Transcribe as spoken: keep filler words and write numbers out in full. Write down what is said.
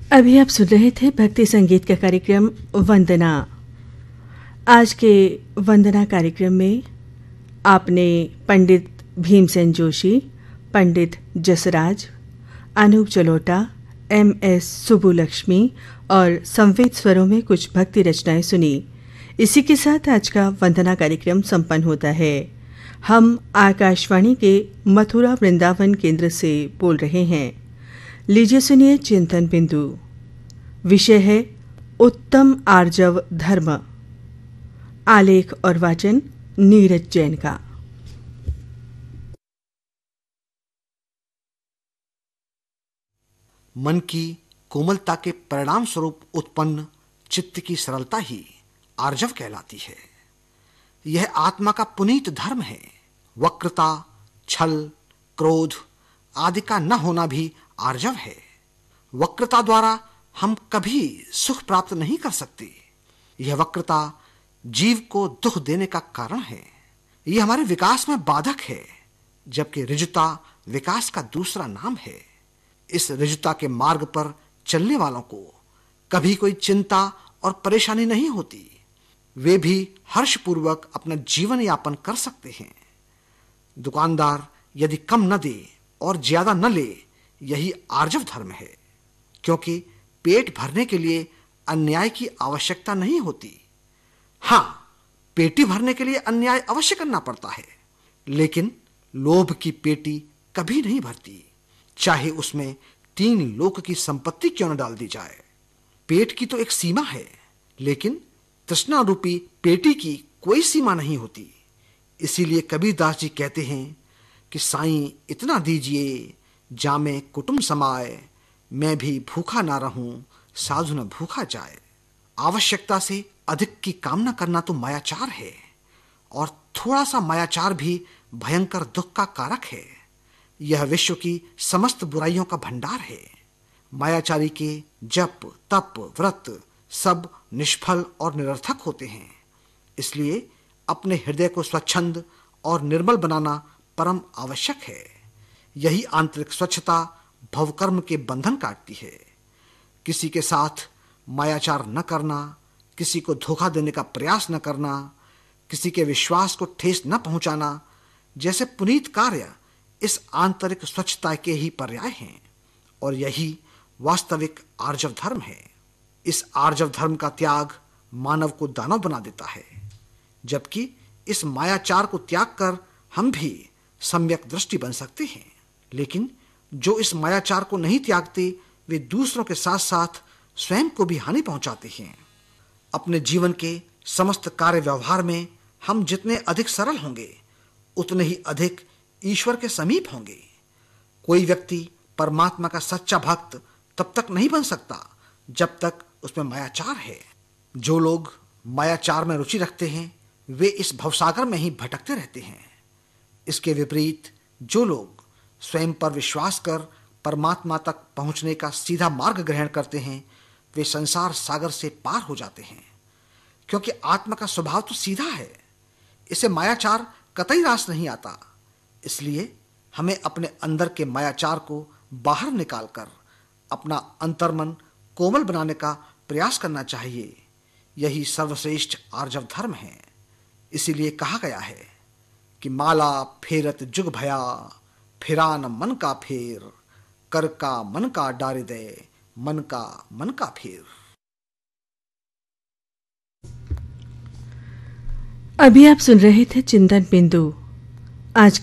अभी आप सुन रहे थे भक्ति संगीत का कार्यक्रम वंदना। आज के वंदना कार्यक्रम में आपने पंडित भीमसेन जोशी, पंडित जसराज, अनूप जलोटा, एम एस सुबुलक्ष्मी और संवेद स्वरों में कुछ भक्ति रचनाएं सुनी। इसी के साथ आज का वंदना कार्यक्रम संपन्न होता है। हम आकाशवाणी के मथुरा वृंदावन केंद्र से बोल रहे हैं। लीजिए सुनिए चिंतन बिंदु। विषय है उत्तम आर्जव धर्म। आलेख और वाचन नीरज जैन का। मन की कोमलता के परिणाम स्वरूप उत्पन्न चित्त की सरलता ही आर्जव कहलाती है। यह आत्मा का पुनीत धर्म है। वक्रता, छल, क्रोध आदि का न होना भी आर्जव है। वक्रता द्वारा हम कभी सुख प्राप्त नहीं कर सकते। यह वक्रता जीव को दुख देने का कारण है। यह हमारे विकास में बाधक है, जबकि ऋजुता विकास का दूसरा नाम है। इस ऋजुता के मार्ग पर चलने वालों को कभी कोई चिंता और परेशानी नहीं होती। वे भी हर्षपूर्वक अपना जीवन यापन कर सकते हैं। दुकानदार यदि कम न दे और ज्यादा न ले, यही आर्जव धर्म है, क्योंकि पेट भरने के लिए अन्याय की आवश्यकता नहीं होती। हां, पेटी भरने के लिए अन्याय अवश्य करना पड़ता है, लेकिन लोभ की पेटी कभी नहीं भरती, चाहे उसमें तीन लोक की संपत्ति क्यों न डाल दी जाए। पेट की तो एक सीमा है, लेकिन तृष्णा रूपी पेटी की कोई सीमा नहीं होती। इसीलिए कबीरदास जी कहते हैं कि साईं इतना दीजिए जामे कुटुंब समाए, मैं भी भूखा ना रहूं साधु न भूखा जाए। आवश्यकता से अधिक की कामना करना तो मायाचार है, और थोड़ा सा मायाचार भी भयंकर दुख का कारक है। यह विश्व की समस्त बुराइयों का भंडार है। मायाचारी के जप, तप, व्रत सब निष्फल और निरर्थक होते हैं। इसलिए अपने हृदय को स्वच्छंद और निर्मल बनाना परम आवश्यक है। यही आंतरिक स्वच्छता भवकर्म के बंधन काटती है। किसी के साथ मायाचार न करना, किसी को धोखा देने का प्रयास न करना, किसी के विश्वास को ठेस न पहुंचाना जैसे पुनीत कार्य इस आंतरिक स्वच्छता के ही पर्याय हैं, और यही वास्तविक आर्जव धर्म है। इस आर्जव धर्म का त्याग मानव को दानव बना देता है, जबकि इस मायाचार को त्याग कर हम भी सम्यक दृष्टि बन सकते हैं। लेकिन जो इस मायाचार को नहीं त्यागते, वे दूसरों के साथ साथ स्वयं को भी हानि पहुंचाते हैं। अपने जीवन के समस्त कार्य व्यवहार में हम जितने अधिक सरल होंगे, उतने ही अधिक ईश्वर के समीप होंगे। कोई व्यक्ति परमात्मा का सच्चा भक्त तब तक नहीं बन सकता जब तक उसमें मायाचार है। जो लोग मायाचार में रुचि रखते हैं, वे इस भवसागर में ही भटकते रहते हैं। इसके विपरीत जो लोग स्वयं पर विश्वास कर परमात्मा तक पहुंचने का सीधा मार्ग ग्रहण करते हैं, वे संसार सागर से पार हो जाते हैं। क्योंकि आत्मा का स्वभाव तो सीधा है, इसे मायाचार कतई रास नहीं आता। इसलिए हमें अपने अंदर के मायाचार को बाहर निकालकर अपना अंतर्मन कोमल बनाने का प्रयास करना चाहिए। यही सर्वश्रेष्ठ आर्जव धर्म है। इसीलिए कहा गया है कि माला फेरत जुग भया, फिरान मन का फेर, कर का मन का डारे दे, मन का मन का फेर। अभी आप सुन रहे थे चिंतन बिंदु। आज